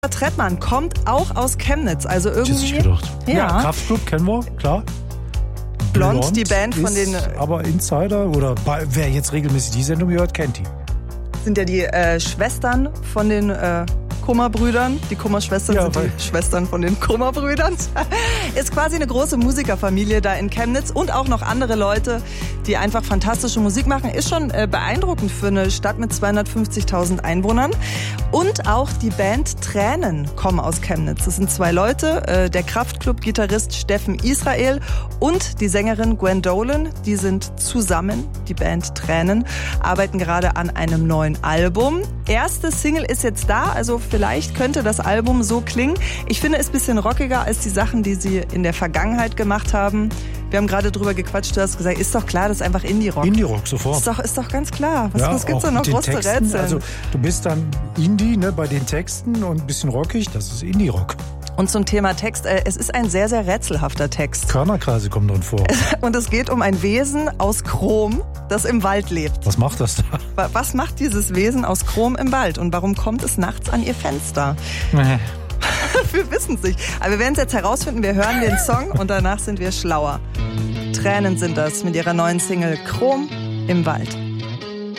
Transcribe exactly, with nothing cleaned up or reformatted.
Trettmann kommt auch aus Chemnitz, also irgendwie... Das ist gedacht. Ja. ja, Kraftklub kennen wir, klar. Blond, Blond die Band von ist den... Aber Insider oder bei, wer jetzt regelmäßig die Sendung hört, kennt die. Sind ja die äh, Schwestern von den äh, Kummerbrüdern. Die Kummerschwestern Ja, sind die Schwestern von den Kummerbrüdern. Ist quasi eine große Musikerfamilie da in Chemnitz und auch noch andere Leute, die einfach fantastische Musik machen. Ist schon äh, beeindruckend für eine Stadt mit zweihundertfünfzigtausend Einwohnern. Und auch die Band Tränen kommen aus Chemnitz. Das sind zwei Leute, äh, der Kraftklub-Gitarrist Steffen Israel und die Sängerin Gwen Dolan. Die sind zusammen, die Band Tränen, arbeiten gerade an einem neuen Album. Erste Single ist jetzt da, also vielleicht könnte das Album so klingen. Ich finde es ein bisschen rockiger als die Sachen, die sie in der Vergangenheit gemacht haben. Wir haben gerade drüber gequatscht, du hast gesagt, ist doch klar, das ist einfach Indie-Rock. Indie-Rock, sofort. Ist doch, ist doch ganz klar. Was, ja, was gibt's da noch mit den groß zu Texten, rätseln? Also du bist dann Indie, ne, bei den Texten und ein bisschen rockig, das ist Indie-Rock. Und zum Thema Text, äh, es ist ein sehr, sehr rätselhafter Text. Körnerkreise kommen drin vor. Und es geht um ein Wesen aus Chrom, das im Wald lebt. Was macht das da? Was macht dieses Wesen aus Chrom im Wald und warum kommt es nachts an ihr Fenster? Nee. Wir wissen es nicht. Aber wir werden es jetzt herausfinden. Wir hören den Song und danach sind wir schlauer. Tränen sind das mit ihrer neuen Single Chrom im Wald.